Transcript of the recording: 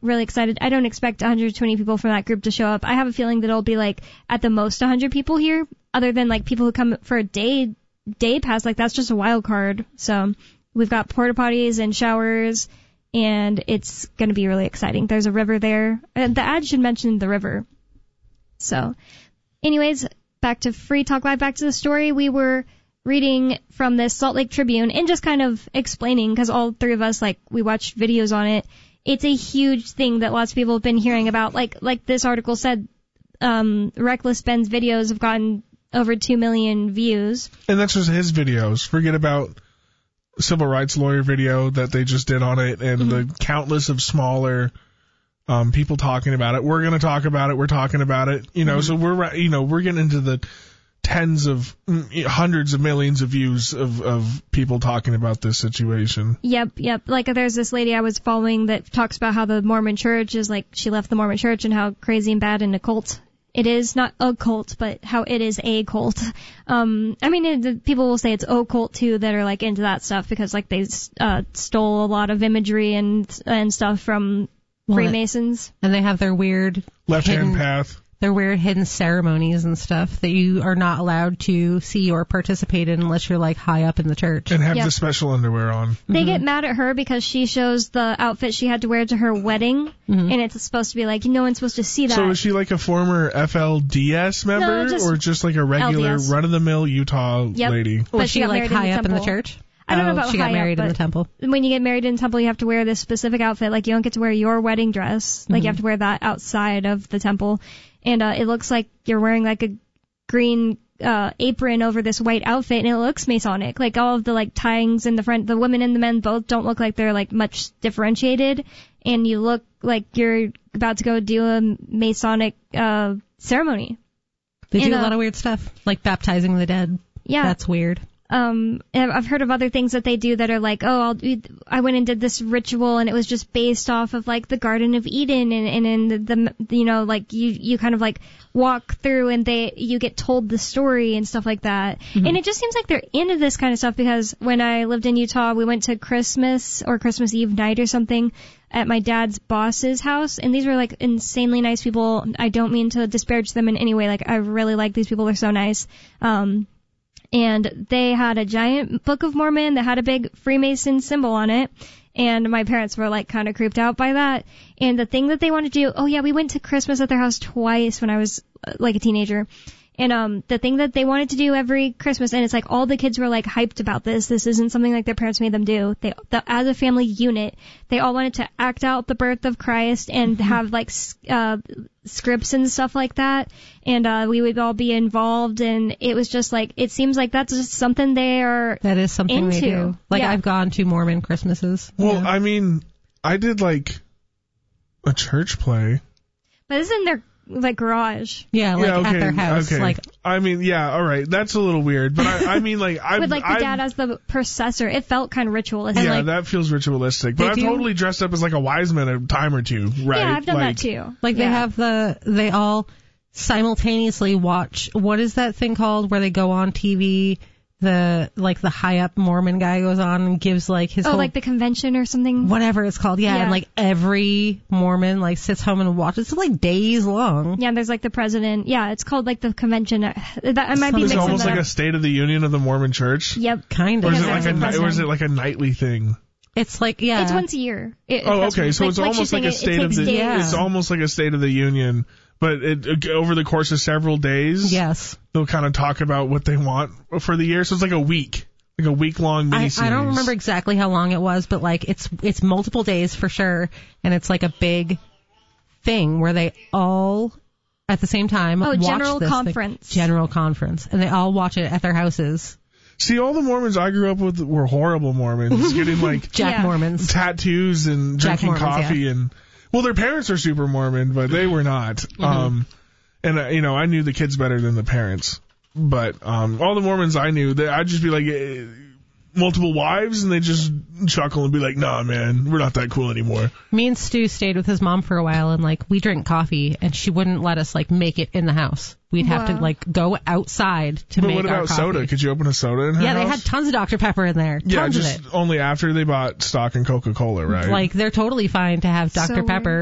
really excited. I don't expect 120 people from that group to show up. I have a feeling that it'll be like at the most 100 people here, other than like people who come for a day pass. Like that's just a wild card. So we've got porta potties and showers, and it's going to be really exciting. There's a river there. The ad should mention the river. So anyways, back to Free Talk Live, back to the story. We were reading from this Salt Lake Tribune and just kind of explaining, because all three of us, like, we watched videos on it. It's a huge thing that lots of people have been hearing about. Like this article said, Reckless Ben's videos have gotten over 2 million views. And that's just his videos. Forget about civil rights lawyer video that they just did on it, and the countless of smaller people talking about it. We're going to talk about it. We're talking about it. So we're getting into the tens of hundreds of millions of views of people talking about this situation. Yep. Like there's this lady I was following that talks about how the Mormon church is like, she left the Mormon church and how crazy and bad and a cult it is. Not a cult, but how it is a cult. People will say it's occult too that are like into that stuff, because like they stole a lot of imagery and stuff from Freemasons. And they have their weird left-hand path. Their weird hidden ceremonies and stuff that you are not allowed to see or participate in unless you're like high up in the church. And have the special underwear on. They get mad at her because she shows the outfit she had to wear to her wedding, and it's supposed to be like, no one's supposed to see that. So is she like a former FLDS member, or just like a regular LDS. Run-of-the-mill Utah lady? But she got married high up in the church? I don't know about she got married in the temple. When you get married in the temple, you have to wear this specific outfit. Like, you don't get to wear your wedding dress. Like, you have to wear that outside of the temple. And it looks like you're wearing like a green apron over this white outfit, and it looks Masonic. Like, all of the like tyings in the front, the women and the men both don't look like they're like much differentiated. And you look like you're about to go do a Masonic ceremony. They do a lot of weird stuff, like baptizing the dead. Yeah. That's weird. I've heard of other things that they do that are like, I went and did this ritual, and it was just based off of like the Garden of Eden, and in the like you kind of like walk through, and you get told the story and stuff like that. And it just seems like they're into this kind of stuff, because when I lived in Utah, we went to Christmas or Christmas Eve night or something at my dad's boss's house, and these were like insanely nice people. I don't mean to disparage them in any way. Like, I really like these people. They're so nice. And they had a giant Book of Mormon that had a big Freemason symbol on it. And my parents were like kind of creeped out by that. And the thing that they wanted to do, we went to Christmas at their house twice when I was like a teenager. And the thing that they wanted to do every Christmas, and it's like all the kids were like hyped about this. This isn't something like their parents made them do. As a family unit, they all wanted to act out the birth of Christ and have like scripts and stuff like that. And we would all be involved, and it was just like, it seems like that's just something that is something into. They do. Like, I've gone to Mormon Christmases. Well, I mean, I did like a church play. But this is in their like garage. Yeah, like at their house. Okay. Like, I mean, all right. That's a little weird, but I mean, like, with like the dad as the processor, it felt kind of ritualistic. Yeah, that feels ritualistic. But I've totally dressed up as like a wise man a time or two, right? Yeah, I've done that too. Like, they all simultaneously watch, what is that thing called where they go on TV? The high up Mormon guy goes on and gives like his whole, like the convention or something, whatever it's called. Yeah. And like every Mormon like sits home and watches. It's like days long. Yeah, and there's like the president. Yeah, it's called like the convention. That might be mixing. It's almost like a State of the Union of the Mormon Church. Yep, kind of. Or is it like a nightly thing? It's like, it's once a year. Okay, so it's almost like a State of the. It's almost like a State of the Union. But over the course of several days, yes, they'll kind of talk about what they want for the year. So it's like a week-long miniseries. I don't remember exactly how long it was, but like it's multiple days for sure, and it's like a big thing where they all at the same time watch general conference, and they all watch it at their houses. See, all the Mormons I grew up with were horrible Mormons, getting like Jack Mormons, tattoos, and drinking coffee and. Well, their parents are super Mormon, but they were not. And I knew the kids better than the parents. But all the Mormons I knew, I'd just be like, multiple wives, and they just chuckle and be like, nah, man, we're not that cool anymore. Me and Stu stayed with his mom for a while, and like we drink coffee, and she wouldn't let us like make it in the house. We'd have to like go outside to make our coffee. But what about soda? Could you open a soda in her house? Yeah, they had tons of Dr. Pepper in there. Yeah, just only after they bought stock in Coca-Cola, right? Like, they're totally fine to have Dr. Pepper.